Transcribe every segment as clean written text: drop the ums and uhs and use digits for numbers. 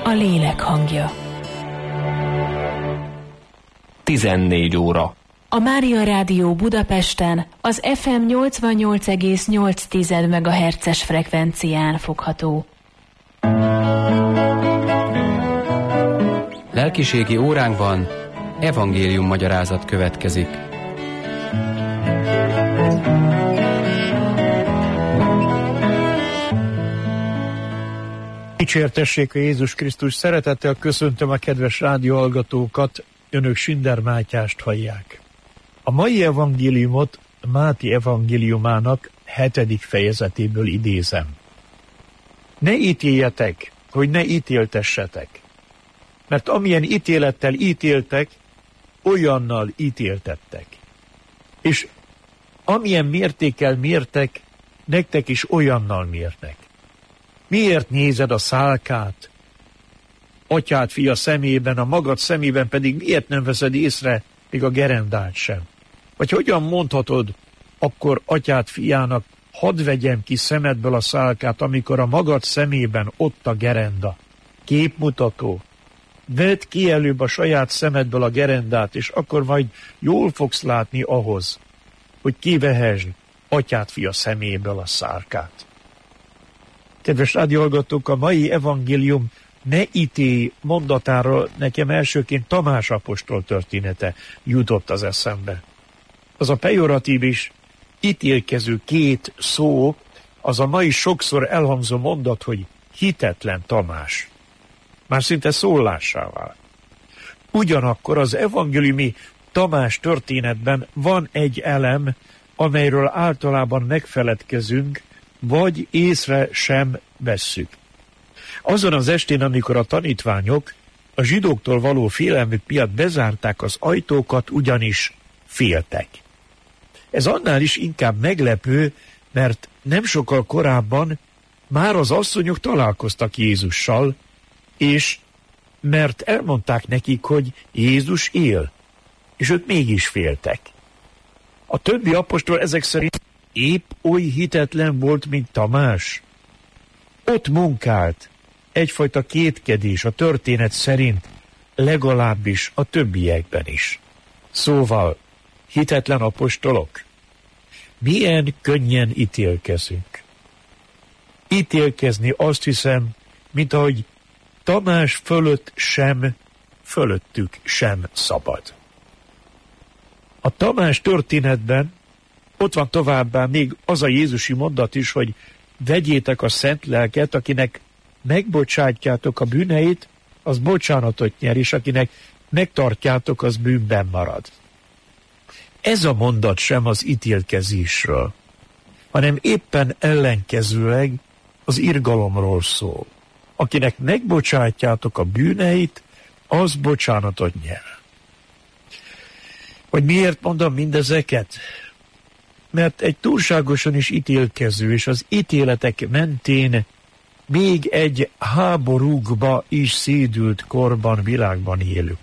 a lélek hangja. 14 óra. A Mária Rádió Budapesten az FM 88,8 MHz-es frekvencián fogható. Lelkiségi óránkban evangélium magyarázat következik. Dicsértessék a Jézus Krisztus, szeretettel köszöntöm a kedves rádióhallgatókat, önök Sinder Mátyást hallják. A mai evangéliumot Máté evangéliumának 7. fejezetéből idézem. Ne ítéljetek, hogy ne ítéltessetek, mert amilyen ítélettel ítéltek, olyannal ítéltettek. És amilyen mértékkel mértek, nektek is olyannal mérnek. Miért nézed a szálkát atyád fia szemében, a magad szemében pedig miért nem veszed észre még a gerendát sem? Vagy hogyan mondhatod akkor atyád fiának, hadd vegyem ki szemedből a szálkát, amikor a magad szemében ott a gerenda? Képmutató. Vedd ki előbb a saját szemedből a gerendát, és akkor majd jól fogsz látni ahhoz, hogy kivehesd atyád fia szeméből a szálkát. Kedves rádióhallgatók, a mai evangélium ne ítélj mondatáról nekem elsőként Tamás apostol története jutott az eszembe. Az a pejoratív is ítélkező két szó, az a mai sokszor elhangzó mondat, hogy hitetlen Tamás. Már szinte szólássá vált. Ugyanakkor az evangéliumi Tamás történetben van egy elem, amelyről általában megfeledkezünk, vagy észre sem vesszük. Azon az estén, amikor a tanítványok a zsidóktól való félelmük miatt bezárták az ajtókat, ugyanis féltek. Ez annál is inkább meglepő, mert nem sokkal korábban már az asszonyok találkoztak Jézussal, és mert elmondták nekik, hogy Jézus él, és ők mégis féltek. A többi apostol ezek szerint épp oly hitetlen volt, mint Tamás. Ott munkált egyfajta kétkedés a történet szerint, legalábbis a többiekben is. Szóval, hitetlen apostolok, milyen könnyen ítélkezünk. Ítélkezni azt hiszem, mint ahogy Tamás fölött sem, fölöttük sem szabad. A Tamás történetben ott van továbbá még az a jézusi mondat is, hogy vegyétek a szent lelket, akinek megbocsátjátok a bűneit, az bocsánatot nyer, és akinek megtartjátok, az bűnben marad. Ez a mondat sem az ítélkezésről, hanem éppen ellenkezőleg az irgalomról szól. Akinek megbocsátjátok a bűneit, az bocsánatot nyer. Hogy miért mondom mindezeket? Mert egy túlságosan is ítélkező, és az ítéletek mentén még egy háborúkba is szédült korban, világban élünk.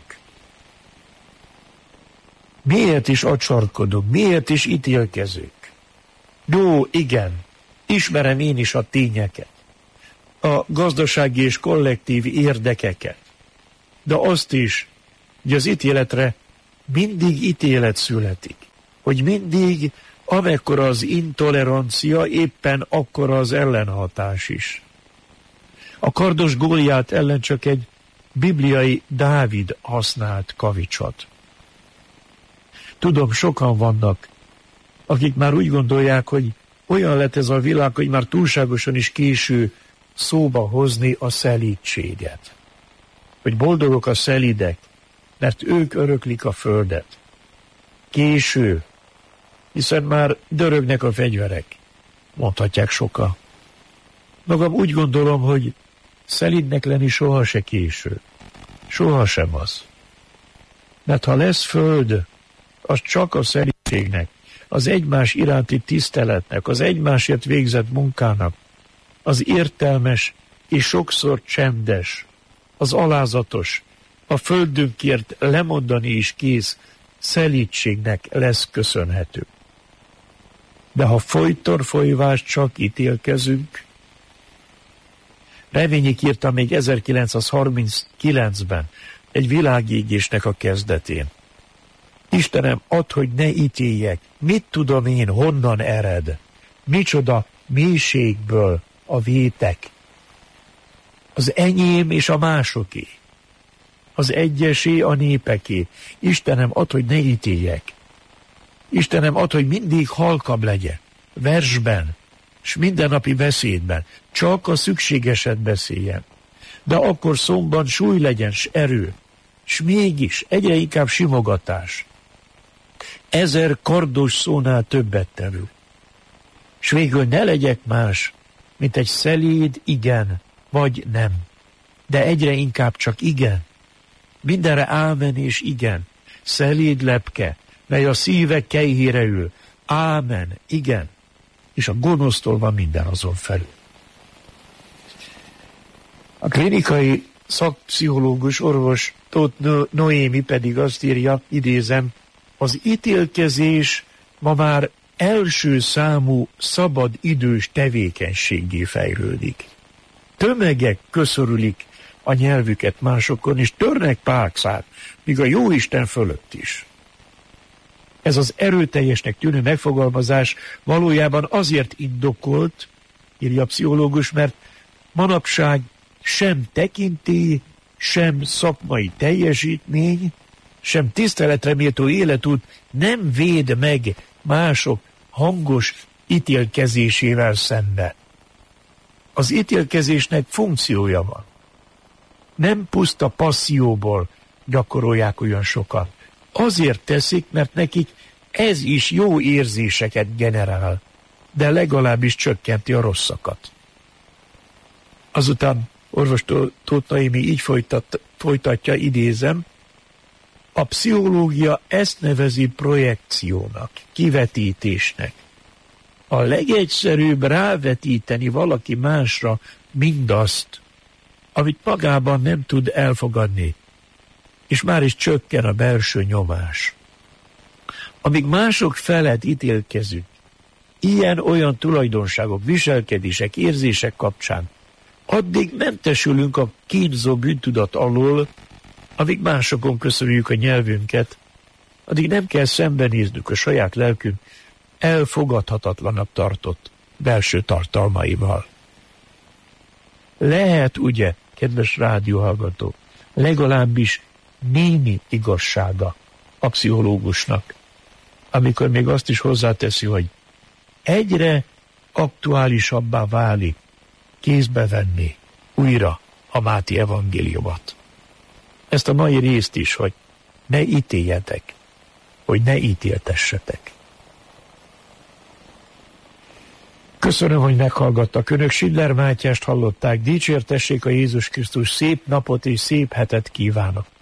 Miért is acsarkodunk, miért is ítélkezünk? Jó, igen, ismerem én is a tényeket, a gazdasági és kollektív érdekeket, de azt is, hogy az ítéletre mindig ítélet születik, hogy mindig amekkora az intolerancia, éppen akkora az ellenhatás is. A kardos Góliát ellen csak egy bibliai Dávid használt kavicsot. Tudom, sokan vannak, akik már úgy gondolják, hogy olyan lett ez a világ, hogy már túlságosan is késő szóba hozni a szelídséget. Hogy boldogok a szelídek, mert ők öröklik a földet. Késő, hiszen már dörögnek a fegyverek, mondhatják sokan. Magam úgy gondolom, hogy szelídnek lenni soha se késő. Soha sem az. Mert ha lesz föld, az csak a szelídségnek, az egymás iránti tiszteletnek, az egymásért végzett munkának, az értelmes és sokszor csendes, az alázatos, a földünkért lemondani is kész szelídségnek lesz köszönhető. De ha folyton folyvás csak ítélkezünk, Revényik írta még 1939-ben egy világégésnek a kezdetén. Istenem, add, hogy ne ítéljek. Mit tudom én, honnan ered? Micsoda mélységből a vétek. Az enyém és a másoké. Az egyesé, a népeké. Istenem, add, hogy ne ítéljek. Istenem, add, hogy mindig halkabb legyek. Versben, s mindennapi beszédben. Csak a szükségeset beszéljen. De akkor szomban súly legyen, s erő. S mégis egyre inkább simogatás. 1000 kardos szónál többet tevő. S végül ne legyek más, mint egy szeléd igen, vagy nem. De egyre inkább csak igen. Mindenre ámen és igen. Szeléd lepke, mely a szíve kejhére ül. Ámen, igen. És a gonosztól van minden azon felül. A klinikai szakpszichológus orvos Tóth Noémi pedig azt írja, idézem, az ítélkezés ma már első számú szabad idős tevékenységgé fejlődik. Tömegek köszörülik a nyelvüket másokon, és törnek pákszát, míg a jóisten fölött is. Ez az erőteljesnek tűnő megfogalmazás valójában azért indokolt, írja a pszichológus, mert manapság sem tekintély, sem szakmai teljesítmény, sem tiszteletre méltó életút nem véd meg mások hangos ítélkezésével szemben. Az ítélkezésnek funkciója van. Nem puszta passzióból gyakorolják olyan sokan. Azért teszik, mert nekik ez is jó érzéseket generál, de legalábbis csökkenti a rosszakat. Azután orvos Tóth Noémi így folytatja, idézem, a pszichológia ezt nevezi projekciónak, kivetítésnek. A legegyszerűbb rávetíteni valaki másra mindazt, amit magában nem tud elfogadni, és már is csökken a belső nyomás. Amíg mások felett ítélkezünk, ilyen-olyan tulajdonságok, viselkedések, érzések kapcsán, addig mentesülünk a kínzó bűntudat alól, amíg másokon köszönjük a nyelvünket, addig nem kell szembenéznünk a saját lelkünk elfogadhatatlanabb tartott belső tartalmaival. Lehet ugye, kedves rádióhallgató, legalábbis némi igazsága a pszichológusnak, amikor még azt is hozzáteszi, hogy egyre aktuálisabbá válik kézbe venni újra a Máté evangéliumot. Ezt a mai részt is, hogy ne ítéljetek, hogy ne ítéltessetek. Köszönöm, hogy meghallgattak. Önök Schiller Mátyást hallották. Dicsértessék a Jézus Krisztus. Szép napot és szép hetet kívánok.